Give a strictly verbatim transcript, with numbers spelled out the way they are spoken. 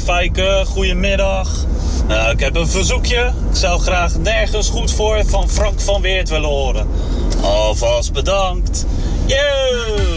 Fijke, goedemiddag. Nou, ik heb een verzoekje. Ik zou graag Nergens Goed Voor van Frank van Weert willen horen. Alvast bedankt. Yo!